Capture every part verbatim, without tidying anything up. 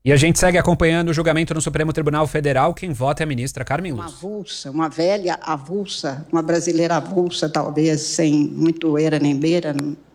E a gente segue acompanhando o julgamento no Supremo Tribunal Federal. Quem vota é a ministra Carmen Lúcia. Uma avulsa, uma velha avulsa, uma brasileira avulsa, talvez, sem muito era nem beira.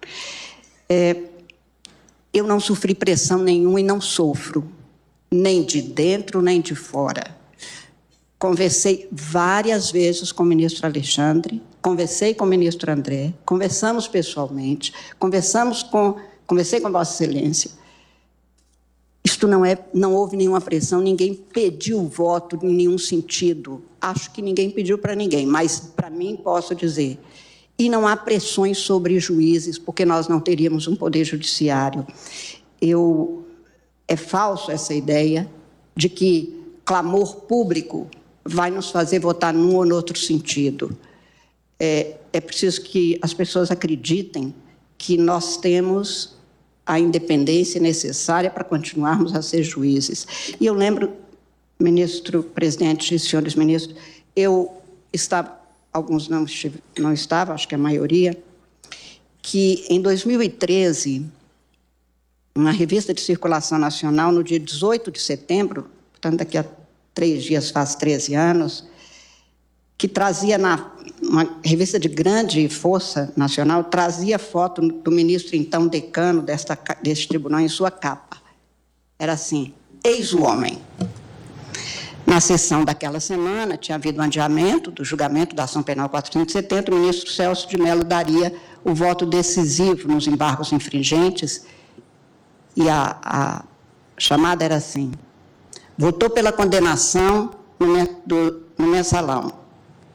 É, eu não sofri pressão nenhuma e não sofro, nem de dentro, nem de fora. Conversei várias vezes com o ministro Alexandre, conversei com o ministro André, conversamos pessoalmente, conversamos com, conversei com Vossa Excelência. Isto não é, não houve nenhuma pressão, ninguém pediu voto em nenhum sentido. Acho que ninguém pediu para ninguém, mas para mim posso dizer. E não há pressões sobre juízes, porque nós não teríamos um poder judiciário. Eu, é falso essa ideia de que clamor público vai nos fazer votar num ou no outro sentido. É, é preciso que as pessoas acreditem que nós temos a independência necessária para continuarmos a ser juízes. E eu lembro, ministro, presidente e senhores ministros, eu estava, alguns não, estive, não estavam, acho que a maioria, que em dois mil e treze, uma revista de circulação nacional, no dia dezoito de setembro, portanto, daqui a três dias faz treze anos, que trazia, na uma revista de grande força nacional, trazia foto do ministro, então, decano desta, deste tribunal em sua capa. Era assim, eis o homem. Na sessão daquela semana, tinha havido um adiamento do julgamento da ação penal quatrocentos e setenta, o ministro Celso de Mello daria o voto decisivo nos embargos infringentes, e a, a chamada era assim, votou pela condenação no, do, no mensalão.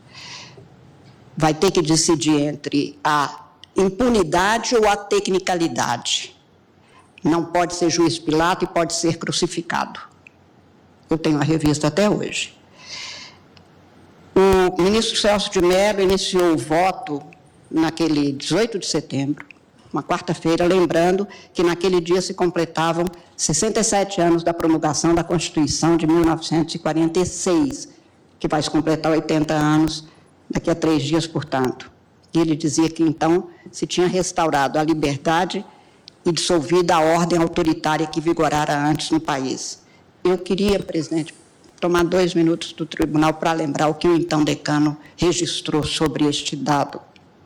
Vai ter que decidir entre a impunidade ou a tecnicalidade. Não pode ser juiz Pilato e pode ser crucificado. Eu tenho a revista até hoje. O ministro Celso de Mello iniciou o voto naquele dezoito de setembro, uma quarta-feira, lembrando que naquele dia se completavam sessenta e sete anos da promulgação da Constituição de mil novecentos e quarenta e seis, que vai se completar oitenta anos daqui a três dias, portanto. E ele dizia que, então, se tinha restaurado a liberdade e dissolvido a ordem autoritária que vigorara antes no país. Eu queria, presidente, tomar dois minutos do tribunal para lembrar o que o então decano registrou sobre este dado.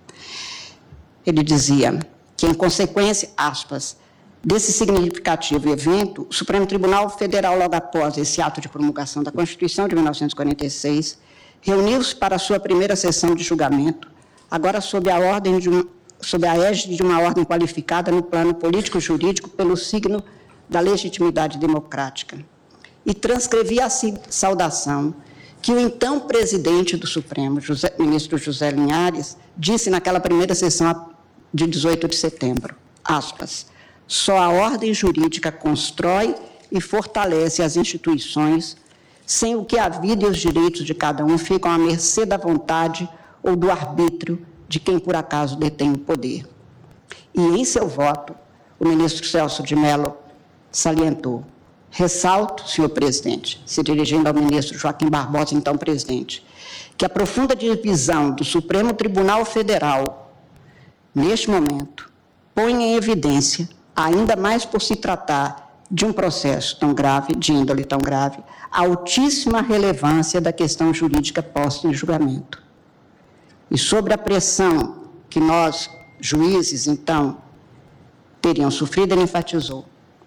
Ele dizia que, em consequência, aspas, desse significativo evento, o Supremo Tribunal Federal, logo após esse ato de promulgação da Constituição de mil novecentos e quarenta e seis, reuniu-se para a sua primeira sessão de julgamento, agora sob a, ordem de um, sob a égide de uma ordem qualificada no plano político-jurídico pelo signo da legitimidade democrática. E transcrevia a saudação que o então presidente do Supremo, José, ministro José Linhares, disse naquela primeira sessão de dezoito de setembro, aspas, só a ordem jurídica constrói e fortalece as instituições sem o que a vida e os direitos de cada um ficam à mercê da vontade ou do arbítrio de quem, por acaso, detém o poder. E, em seu voto, o ministro Celso de Mello salientou, ressalto, senhor presidente, se dirigindo ao ministro Joaquim Barbosa, então presidente, que a profunda divisão do Supremo Tribunal Federal, neste momento, põe em evidência, ainda mais por se tratar de um processo tão grave, de índole tão grave, a altíssima relevância da questão jurídica posta em julgamento. E sobre a pressão que nós, juízes, então, teriam sofrido, ele enfatizou.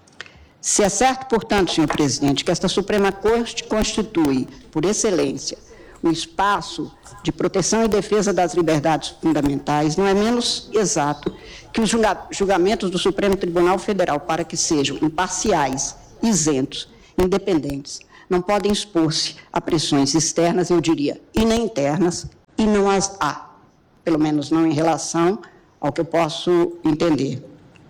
Se é certo, portanto, senhor presidente, que esta Suprema Corte constitui, por excelência, um espaço de proteção e defesa das liberdades fundamentais, não é menos exato que os julgamentos do Supremo Tribunal Federal, para que sejam imparciais, isentos, independentes, não podem expor-se a pressões externas, eu diria, e nem internas, e não as há, pelo menos não em relação ao que eu posso entender,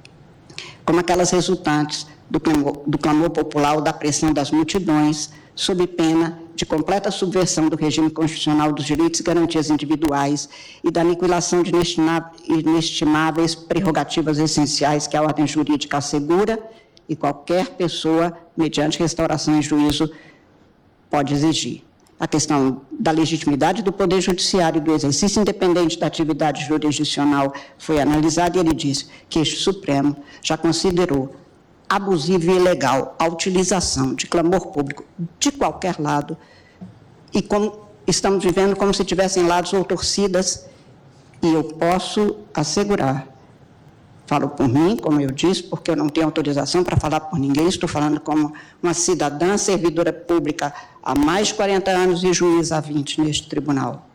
como aquelas resultantes do clamor, do clamor popular ou da pressão das multidões, sob pena de completa subversão do regime constitucional dos direitos e garantias individuais e da aniquilação de inestimáveis prerrogativas essenciais que a ordem jurídica assegura e qualquer pessoa, mediante restauração em juízo, pode exigir. A questão da legitimidade do Poder Judiciário e do exercício independente da atividade jurisdicional foi analisada e ele disse que este Supremo já considerou abusiva e ilegal a utilização de clamor público de qualquer lado, e como estamos vivendo como se tivessem lados ou torcidas, e eu posso assegurar, falo por mim, como eu disse, porque eu não tenho autorização para falar por ninguém, estou falando como uma cidadã servidora pública há mais de quarenta anos e juiz há vinte neste tribunal.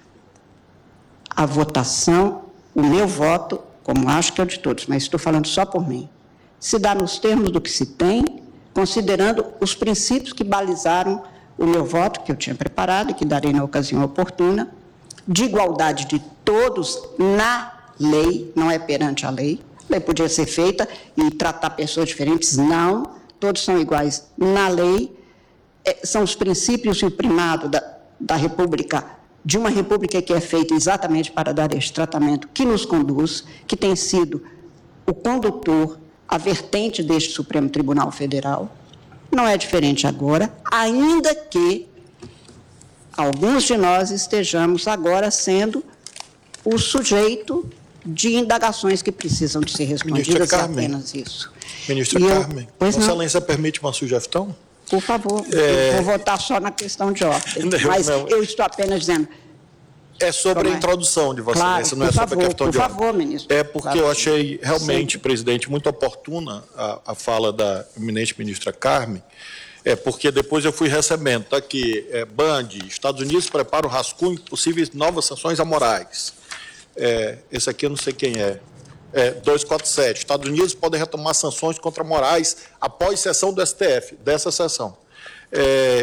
A votação, o meu voto, como acho que é o de todos, mas estou falando só por mim, se dá nos termos do que se tem, considerando os princípios que balizaram o meu voto, que eu tinha preparado e que darei na ocasião oportuna, de igualdade de todos na lei, não é perante a lei. A lei podia ser feita e tratar pessoas diferentes, não, todos são iguais na lei. É, são os princípios e o primado da, da República, de uma República que é feita exatamente para dar este tratamento, que nos conduz, que tem sido o condutor, a vertente deste Supremo Tribunal Federal. Não é diferente agora, ainda que alguns de nós estejamos agora sendo o sujeito de indagações que precisam de ser respondidas, e apenas isso. Ministra Carmen, Vossa Excelência permite uma sugestão? Por favor, é... eu vou votar só na questão de ordem, não, mas não. eu estou apenas dizendo... É sobre a introdução de Vossa claro, Excelência, não é sobre favor, a questão de ordem. Por favor, ministro. É porque claro. eu achei realmente, Sim. presidente, muito oportuna a, a fala da eminente ministra Carmen, é porque depois eu fui recebendo, está aqui, é, Band, Estados Unidos prepara o rascunho de possíveis novas sanções a Moraes. É, esse aqui eu não sei quem é. É, duzentos e quarenta e sete, Estados Unidos podem retomar sanções contra Moraes após sessão do S T F, dessa sessão. É,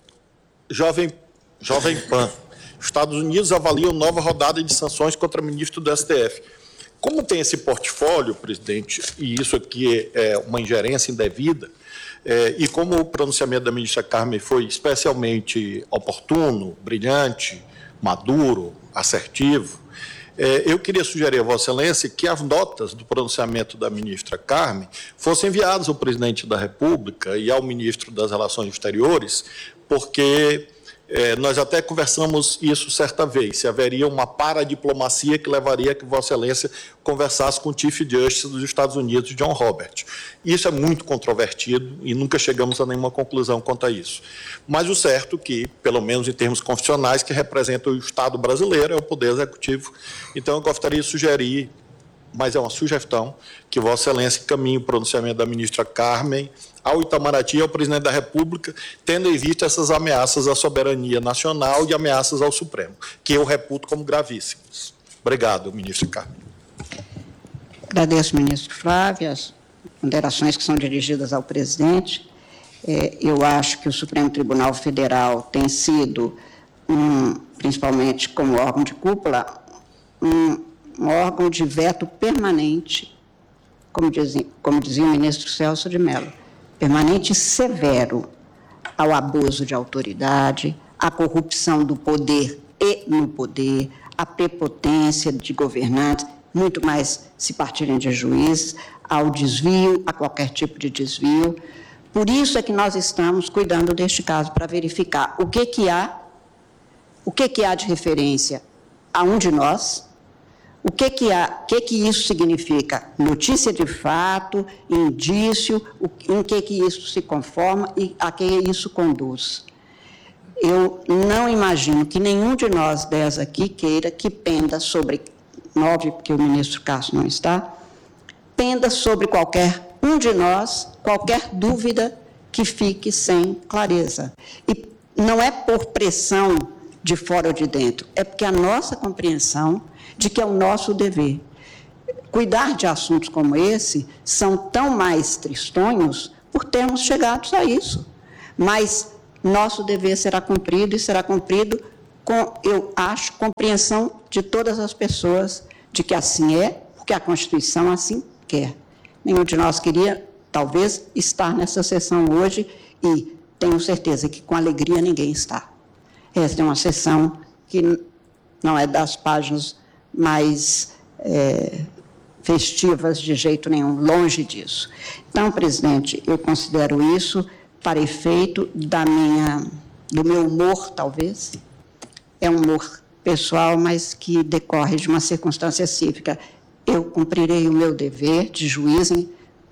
Jovem, Jovem Pan, Estados Unidos avaliam nova rodada de sanções contra ministro do S T F. Como tem esse portfólio, presidente, e isso aqui é uma ingerência indevida, é, e como o pronunciamento da ministra Carmen foi especialmente oportuno, brilhante, maduro, assertivo, é, eu queria sugerir a Vossa Excelência que as notas do pronunciamento da ministra Carmen fossem enviadas ao presidente da República e ao ministro das Relações Exteriores, porque... É, nós até conversamos isso certa vez, se haveria uma paradiplomacia que levaria a que Vossa Excelência conversasse com o Chief Justice dos Estados Unidos, John Robert. Isso é muito controvertido e nunca chegamos a nenhuma conclusão quanto a isso. Mas o certo que, pelo menos em termos constitucionais, que representa o Estado brasileiro, é o Poder Executivo. Então, eu gostaria de sugerir, mas é uma sugestão, que Vossa Excelência encaminhe o pronunciamento da ministra Carmen ao Itamaraty e ao presidente da República, tendo em vista essas ameaças à soberania nacional e ameaças ao Supremo, que eu reputo como gravíssimas. Obrigado, ministra Carmen. Agradeço, ministro Flávio, as ponderações que são dirigidas ao presidente. É, eu acho que o Supremo Tribunal Federal tem sido, um, principalmente como órgão de cúpula, um, um órgão de veto permanente, como dizia, como dizia o ministro Celso de Mello, permanente e severo ao abuso de autoridade, à corrupção do poder e no poder, à prepotência de governantes, muito mais se partirem de juízes, ao desvio, a qualquer tipo de desvio. Por isso é que nós estamos cuidando deste caso, para verificar o que que há, o que que há de referência a um de nós, o que que, há, que que isso significa? Notícia de fato, indício, o, em que que isso se conforma e a que isso conduz. Eu não imagino que nenhum de nós dez aqui queira que penda sobre, nove, porque o ministro Cássio não está, penda sobre qualquer um de nós, qualquer dúvida que fique sem clareza. E não é por pressão de fora ou de dentro, é porque a nossa compreensão de que é o nosso dever. Cuidar de assuntos como esse são tão mais tristonhos por termos chegado a isso. Mas nosso dever será cumprido e será cumprido com, eu acho, compreensão de todas as pessoas de que assim é, porque a Constituição assim quer. Nenhum de nós queria, talvez, estar nessa sessão hoje e tenho certeza que com alegria ninguém está. Esta é uma sessão que não é das páginas mais é, festivas de jeito nenhum, longe disso. Então, presidente, eu considero isso para efeito da minha, do meu humor, talvez, é um humor pessoal, mas que decorre de uma circunstância cívica. Eu cumprirei o meu dever de juiz em,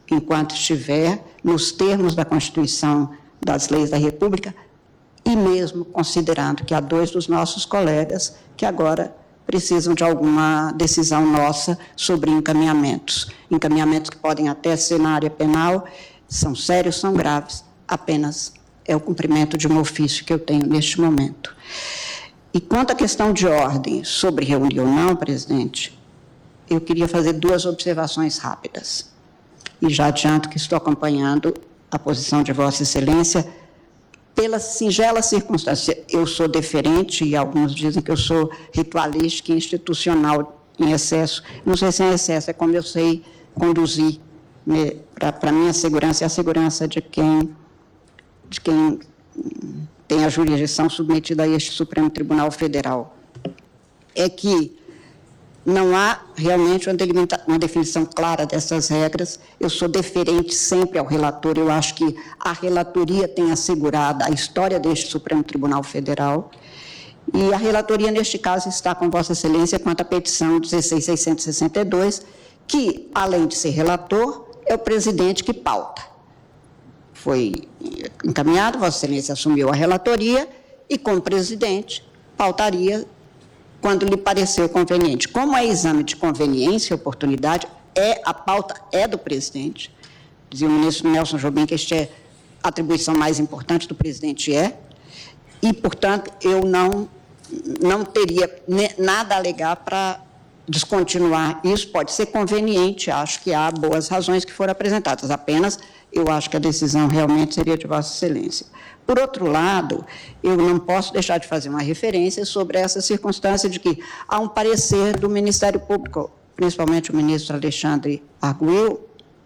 enquanto estiver nos termos da Constituição, das leis da República, e mesmo considerando que há dois dos nossos colegas que agora precisam de alguma decisão nossa sobre encaminhamentos. Encaminhamentos que podem até ser na área penal, são sérios, são graves, apenas é o cumprimento de um ofício que eu tenho neste momento. E quanto à questão de ordem sobre reunir ou não, presidente, eu queria fazer duas observações rápidas. E já adianto que estou acompanhando a posição de Vossa Excelência pela singela circunstância. Eu sou deferente, e alguns dizem que eu sou ritualística e institucional em excesso. Não sei se é em excesso, é como eu sei conduzir, né, para a minha segurança e a segurança de quem, de quem tem a jurisdição submetida a este Supremo Tribunal Federal. É que não há realmente uma, uma definição clara dessas regras. Eu sou deferente sempre ao relator. Eu acho que a relatoria tem assegurado a história deste Supremo Tribunal Federal. E a relatoria, neste caso, está com Vossa Excelência quanto à petição dezesseis mil seiscentos e sessenta e dois, que, além de ser relator, é o presidente que pauta. Foi encaminhado, Vossa Excelência assumiu a relatoria e, como presidente, pautaria quando lhe pareceu conveniente. Como é exame de conveniência e oportunidade, é, a pauta é do presidente. Dizia o ministro Nelson Jobim que esta é a atribuição mais importante do presidente, é, e, portanto, eu não, não teria nada a alegar para descontinuar isso. Pode ser conveniente, acho que há boas razões que foram apresentadas, apenas eu acho que a decisão realmente seria de Vossa Excelência. Por outro lado, eu não posso deixar de fazer uma referência sobre essa circunstância de que há um parecer do Ministério Público, principalmente o ministro Alexandre Arguil,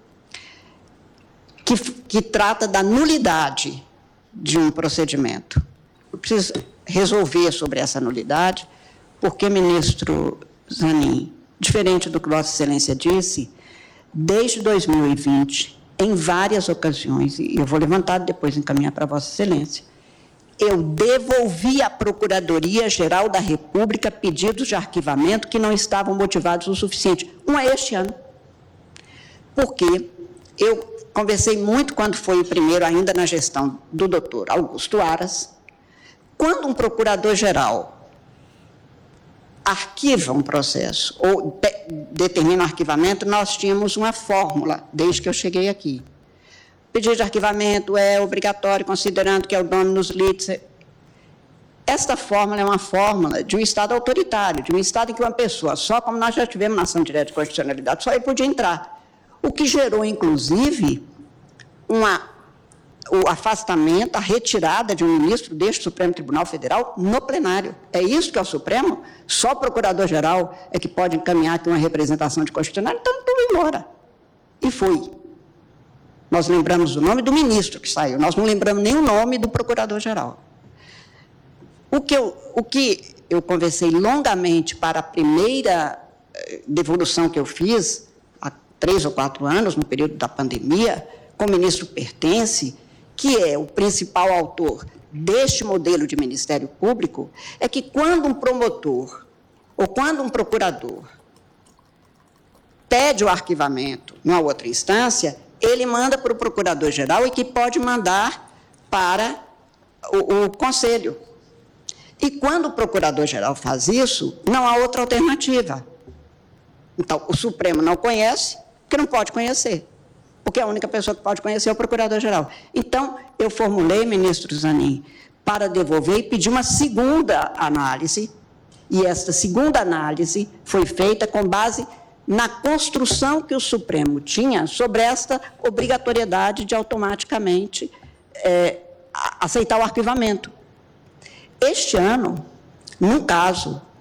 que, que trata da nulidade de um procedimento. Eu preciso resolver sobre essa nulidade, porque, ministro Zanin, diferente do que Vossa Excelência disse, desde dois mil e vinte, em várias ocasiões, e eu vou levantar e depois encaminhar para Vossa Excelência, eu devolvi à Procuradoria-Geral da República pedidos de arquivamento que não estavam motivados o suficiente. Um é este ano. Porque eu conversei muito quando foi o primeiro, ainda na gestão do doutor Augusto Aras, quando um procurador-geral arquiva um processo ou determina o arquivamento, nós tínhamos uma fórmula, desde que eu cheguei aqui. O pedido de arquivamento é obrigatório, considerando que é o dominus litis. Esta fórmula é uma fórmula de um Estado autoritário, de um Estado em que uma pessoa, só como nós já tivemos na ação direta de constitucionalidade, só ele podia entrar. O que gerou, inclusive, uma o afastamento, a retirada de um ministro deste Supremo Tribunal Federal no plenário. É isso que é o Supremo? Só o Procurador-Geral é que pode encaminhar aqui uma representação de constitucional, então tudo embora. E foi. Nós lembramos o nome do ministro que saiu, nós não lembramos nem o nome do Procurador-Geral. O que eu, o que eu conversei longamente para a primeira devolução que eu fiz, há três ou quatro anos, no período da pandemia, com o ministro Pertence, que é o principal autor deste modelo de Ministério Público, é que quando um promotor ou quando um procurador pede o arquivamento numa outra instância, ele manda para o procurador-geral e que pode mandar para o, o conselho. E quando o procurador-geral faz isso, não há outra alternativa. Então, o Supremo não conhece, porque não pode conhecer. Porque a única pessoa que pode conhecer é o Procurador-Geral. Então, eu formulei, ministro Zanin, para devolver e pedir uma segunda análise, e esta segunda análise foi feita com base na construção que o Supremo tinha sobre esta obrigatoriedade de automaticamente é, aceitar o arquivamento. Este ano, num caso